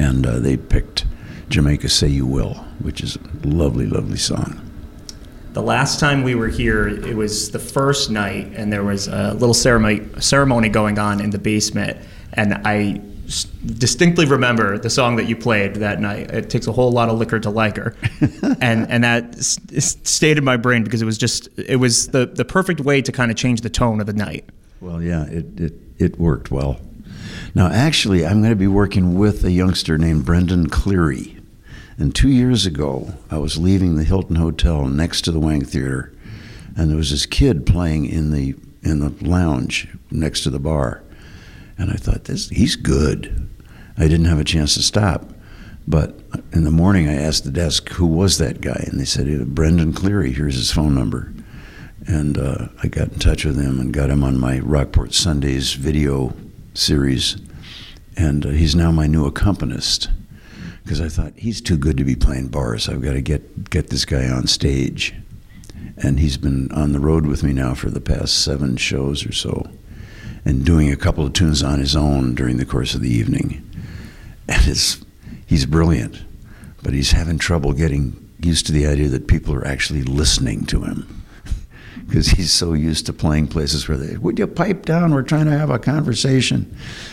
and they picked Jamaica Say You Will, which is a lovely, lovely song. The last time we were here, it was the first night, and there was a little ceremony going on in the basement, and I distinctly remember the song that you played that night. It takes a whole lot of liquor to like her, and that stayed in my brain because it was the perfect way to kind of change the tone of the night. Well, yeah, it worked well. Now, actually, I'm going to be working with a youngster named Brendan Cleary. And 2 years ago, I was leaving the Hilton Hotel next to the Wang Theater, and there was this kid playing in the lounge next to the bar. And I thought, he's good. I didn't have a chance to stop. But in the morning, I asked the desk, who was that guy? And they said, Brendan Cleary, here's his phone number. And I got in touch with him and got him on my Rockport Sundays video series. And he's now my new accompanist, because I thought, he's too good to be playing bars. I've got to get this guy on stage. And he's been on the road with me now for the past 7 shows or so, and doing a couple of tunes on his own during the course of the evening. And he's brilliant, but he's having trouble getting used to the idea that people are actually listening to him, because he's so used to playing places where would you pipe down? We're trying to have a conversation.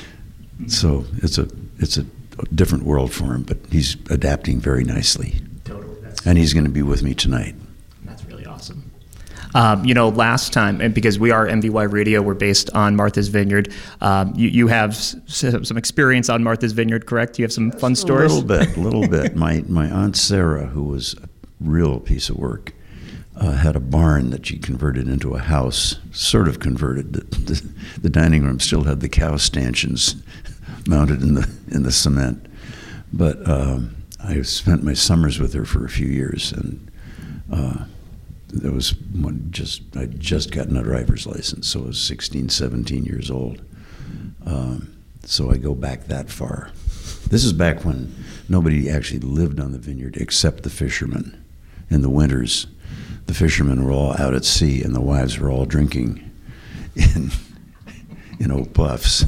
So it's a different world for him, but he's adapting very nicely. Totally. And he's going to be with me tonight. That's really awesome. Last time, and because we are MVY Radio, we're based on Martha's Vineyard. You have some experience on Martha's Vineyard, correct? You have some fun stories? A little bit. My Aunt Sarah, who was a real piece of work, had a barn that she converted into a house, sort of converted. The dining room still had the cow stanchions mounted in the cement. But I spent my summers with her for a few years, and there was I'd just gotten a driver's license, so I was 16, 17 years old. So I go back that far. This is back when nobody actually lived on the vineyard except the fishermen. In the winters, the fishermen were all out at sea, and the wives were all drinking in old buffs.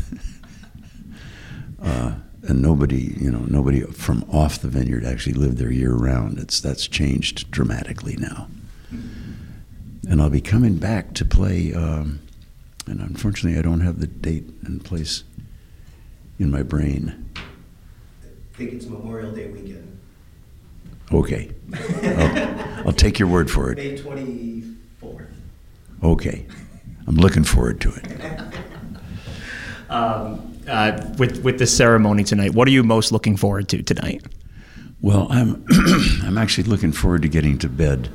And nobody from off the vineyard actually lived there year round. That's changed dramatically now. And I'll be coming back to play, and unfortunately I don't have the date and place in my brain. I think it's Memorial Day weekend. Okay. I'll take your word for it. May 24th. Okay. I'm looking forward to it. With this ceremony tonight, what are you most looking forward to tonight? Well, I'm actually looking forward to getting to bed.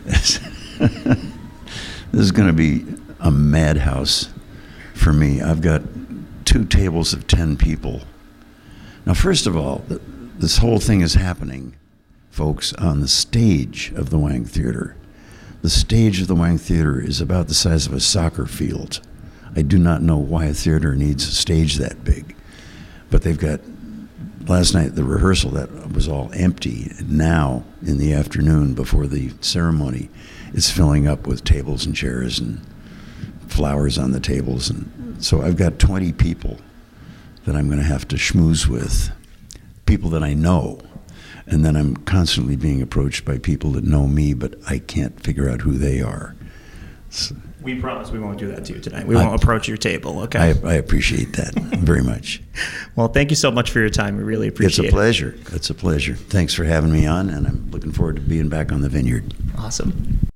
This is going to be a madhouse for me. I've got 2 tables of 10 people. Now, first of all, this whole thing is happening, folks, on the stage of the Wang Theater. The stage of the Wang Theater is about the size of a soccer field. I do not know why a theater needs a stage that big. But they've got, last night, the rehearsal, that was all empty. Now, in the afternoon, before the ceremony, it's filling up with tables and chairs and flowers on the tables. And so I've got 20 people that I'm going to have to schmooze with, people that I know. And then I'm constantly being approached by people that know me, but I can't figure out who they are. So, we promise we won't do that to you tonight. We won't approach your table, okay? I appreciate that very much. Well, thank you so much for your time. We really appreciate it. It's a pleasure. It's a pleasure. Thanks for having me on, and I'm looking forward to being back on the vineyard. Awesome.